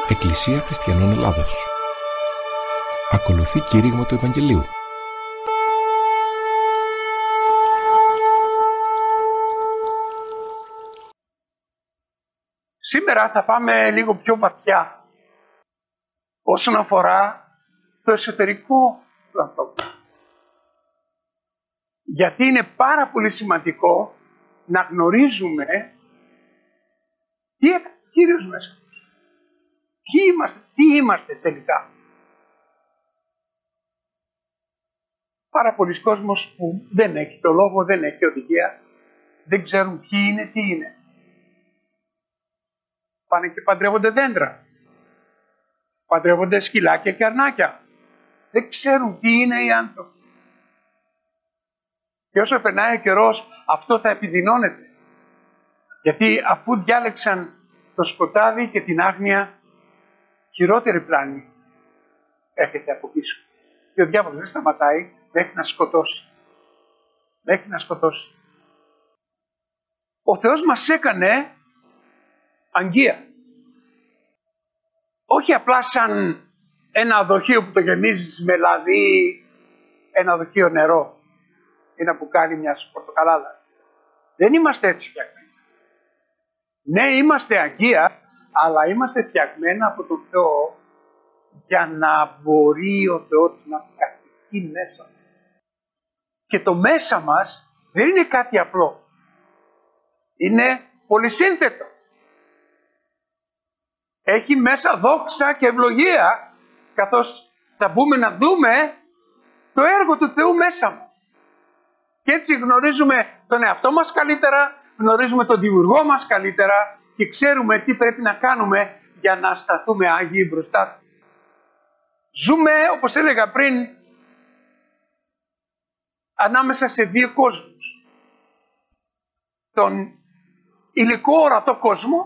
Εκκλησία Χριστιανών Ελλάδος. Ακολουθεί κήρυγμα του Ευαγγελίου. Σήμερα θα πάμε λίγο πιο βαθιά όσον αφορά το εσωτερικό του ανθρώπου. Γιατί είναι πάρα πολύ σημαντικό να γνωρίζουμε τι έκανε ο Κύριος μέσα μας. Τι είμαστε τελικά. Πάρα πολλοί κόσμος που δεν έχει το λόγο, δεν έχει οδηγία, δεν ξέρουν ποιοι είναι, τι είναι. Πάνε και παντρεύονται δέντρα. Παντρεύονται σκυλάκια και αρνάκια. Δεν ξέρουν τι είναι οι άνθρωποι. Και όσο περνάει ο καιρός, αυτό θα επιδεινώνεται. Γιατί αφού διάλεξαν το σκοτάδι και την άγνοια, χειρότερη πλάνη έρχεται από πίσω. Και ο διάβολος δεν σταματάει μέχρι να σκοτώσει. Μέχρι να σκοτώσει. Ο Θεός μας έκανε αγγεία. Όχι απλά σαν ένα δοχείο που το γεμίζεις με λαδί, ένα δοχείο νερό ή ένα μπουκάλι μιας πορτοκαλάδας. Δεν είμαστε έτσι φτιαγμένοι. Ναι, είμαστε αγγεία, αλλά είμαστε φτιαγμένα από τον Θεό για να μπορεί ο Θεός να κατοικεί μέσα μας. Και το μέσα μας δεν είναι κάτι απλό. Είναι πολυσύνθετο. Έχει μέσα δόξα και ευλογία, καθώς θα μπούμε να δούμε το έργο του Θεού μέσα μας. Και έτσι γνωρίζουμε τον εαυτό μας καλύτερα, γνωρίζουμε τον δημιουργό μας καλύτερα και ξέρουμε τι πρέπει να κάνουμε για να σταθούμε άγιοι μπροστά του. Ζούμε, όπως έλεγα πριν, ανάμεσα σε δύο κόσμους. Τον υλικό ορατό κόσμο